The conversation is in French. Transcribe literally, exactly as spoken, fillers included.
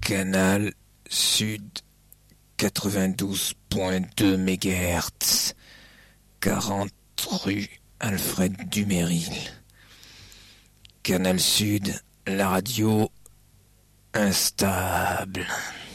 Canal Sud quatre-vingt-douze point deux mégahertz, quarante rue Alfred Duménil. Canal Sud, la radio instable.